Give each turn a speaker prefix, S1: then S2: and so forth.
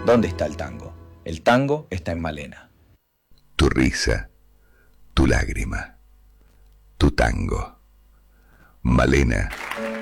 S1: ¿Dónde está el tango? El tango está en Malena.
S2: Tu risa, tu lágrima, tu tango. Malena